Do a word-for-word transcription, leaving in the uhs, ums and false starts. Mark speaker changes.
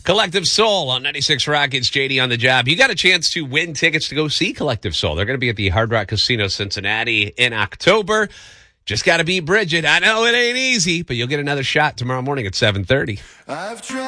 Speaker 1: Collective Soul on ninety-six Rockets. J D on the job. You got a chance to win tickets to go see Collective Soul. They're going to be at the Hard Rock Casino Cincinnati in October. Just got to beat Bridget. I know it ain't easy, but you'll get another shot tomorrow morning at seven thirty. I've tried.